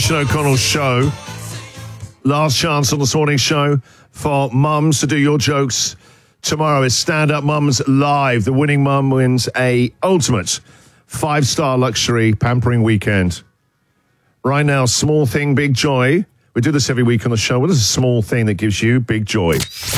Sian O'Connell show. Last chance on this morning's show for mums to do your jokes. Tomorrow is Stand Up Mums Live. The winning mum wins a ultimate 5-star luxury pampering weekend. Right now, small thing, big joy. We do this every week on the show. What is a small thing that gives you big joy?